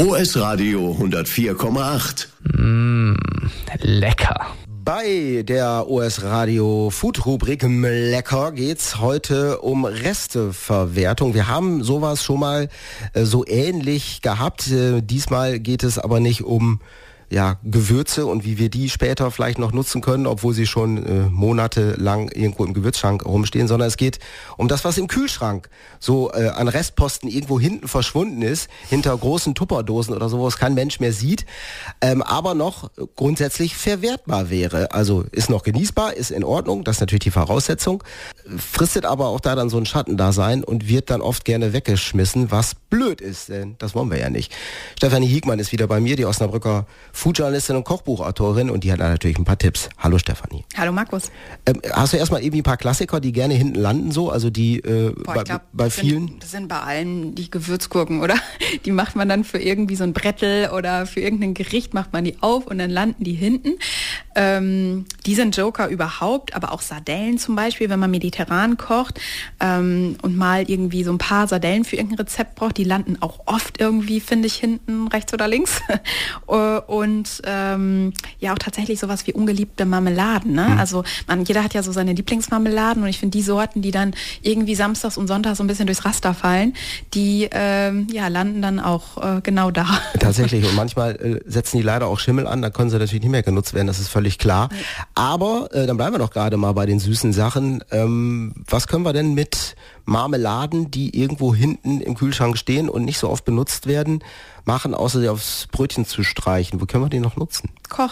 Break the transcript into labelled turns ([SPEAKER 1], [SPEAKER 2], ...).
[SPEAKER 1] OS Radio 104,8.
[SPEAKER 2] Lecker.
[SPEAKER 3] Bei der OS Radio Food Rubrik Lecker geht's heute um Resteverwertung. Wir haben sowas schon mal so ähnlich gehabt. Diesmal geht es aber nicht um Gewürze und wie wir die später vielleicht noch nutzen können, obwohl sie schon monatelang irgendwo im Gewürzschrank rumstehen, sondern es geht um das, was im Kühlschrank so an Restposten irgendwo hinten verschwunden ist, hinter großen Tupperdosen oder so, wo es kein Mensch mehr sieht, aber noch grundsätzlich verwertbar wäre. Also ist noch genießbar, ist in Ordnung, das ist natürlich die Voraussetzung, fristet aber auch da dann so ein Schattendasein und wird dann oft gerne weggeschmissen, was blöd ist, denn das wollen wir ja nicht. Stefanie Hiegmann ist wieder bei mir, die Osnabrücker Foodjournalistin und Kochbuchautorin, und die hat natürlich ein paar Tipps. Hallo Stefanie.
[SPEAKER 4] Hallo Markus.
[SPEAKER 3] Hast du erstmal irgendwie ein paar Klassiker, die gerne hinten landen so, also die bei vielen?
[SPEAKER 4] Das sind bei allen die Gewürzgurken, oder? Die macht man dann für irgendwie so ein Brettel oder für irgendein Gericht macht man die auf und dann landen die hinten. Die sind Joker überhaupt, aber auch Sardellen zum Beispiel, wenn man mediterran kocht und mal irgendwie so ein paar Sardellen für irgendein Rezept braucht, die landen auch oft irgendwie, finde ich, hinten rechts oder links. Und auch tatsächlich sowas wie ungeliebte Marmeladen. Ne? Also jeder hat ja so seine Lieblingsmarmeladen und ich finde die Sorten, die dann irgendwie samstags und sonntags so ein bisschen durchs Raster fallen, die landen dann auch genau da. Tatsächlich,
[SPEAKER 3] und manchmal setzen die leider auch Schimmel an, da können sie natürlich nicht mehr genutzt werden, das ist völlig klar. Nee. Aber dann bleiben wir doch gerade mal bei den süßen Sachen. Was können wir denn mit Marmeladen, die irgendwo hinten im Kühlschrank stehen und nicht so oft benutzt werden, machen, außer sie aufs Brötchen zu streichen? Wo können wir die noch nutzen?